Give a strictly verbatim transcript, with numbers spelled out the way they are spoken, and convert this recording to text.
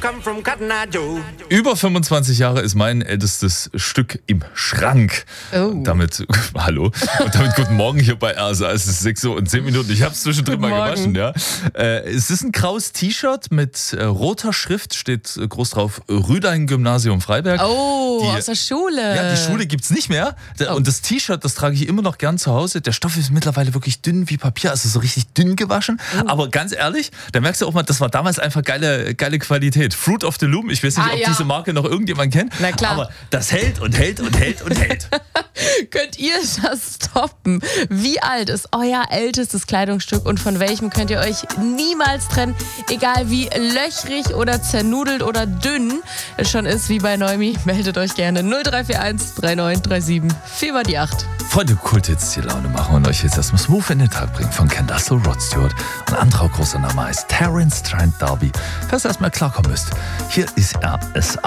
come from Cotton Eye Joe. Über fünfundzwanzig Jahre ist mein ältestes Stück im Schrank. Oh. Und damit, hallo, und damit guten Morgen hier bei R S A. Es ist sechs Uhr und zehn Minuten. Ich habe es zwischendrin Guten mal Morgen. gewaschen. Ja. Äh, es ist ein graues T-Shirt mit äh, roter Schrift, steht äh, groß drauf, Rüdein Gymnasium Freiberg. Oh, Die- aus der Schule. Ja, die Schule gibt's nicht mehr. Da- Oh. Und das T-Shirt, das trage ich immer noch gern zu Hause. Der Stoff ist mittlerweile wirklich dünn wie Papier, also so richtig dünn gewaschen. Oh. Aber ganz ehrlich, da merkst du auch mal, das war damals einfach geile, geile Qualität. Fruit of the Loom, ich weiß nicht, Ah, ob ja. diese Marke noch irgendjemand kennt. Na klar. Aber das hält und hält und hält und hält. Könnt ihr das toppen? Wie alt ist euer ältestes Kleidungsstück und von welchem könnt ihr euch niemals trennen? Egal wie löchrig oder zernudelt oder dünn es schon ist, wie bei Noemi, meldet euch gerne null drei vier eins drei neun drei sieben vier mal die acht. Freunde, Kult jetzt die Laune machen und euch jetzt erstmal smooth in den Tag bringen von Ken Russell, Rod Stewart. Und ein anderer großer Name heißt Terence Trent D'Arby. Falls ihr erstmal klarkommen müsst, hier ist R S A.